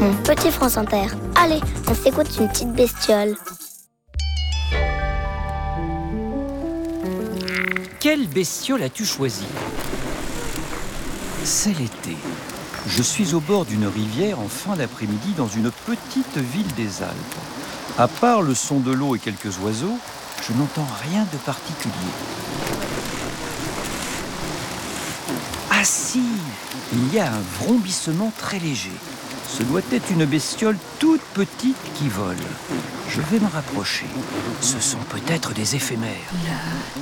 Mon petit France Inter. Allez, on s'écoute une petite bestiole. Quelle bestiole as-tu choisi? C'est l'été. Je suis au bord d'une rivière en fin d'après-midi dans une petite ville des Alpes. À part le son de l'eau et quelques oiseaux, je n'entends rien de particulier. Ah si, il y a un vrombissement très léger. Ce doit être une bestiole toute petite qui vole. Je vais me rapprocher. Ce sont peut-être des éphémères.